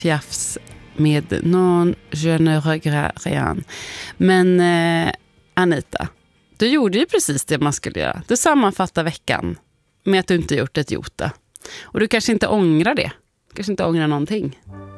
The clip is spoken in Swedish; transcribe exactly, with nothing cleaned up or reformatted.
Piafs med Non je ne regrette rien. Men eh, Anita, du gjorde ju precis det man skulle göra. Du sammanfattar veckan med att du inte gjort ett jota. Och du kanske inte ångrar det. Du kanske inte ångrar någonting.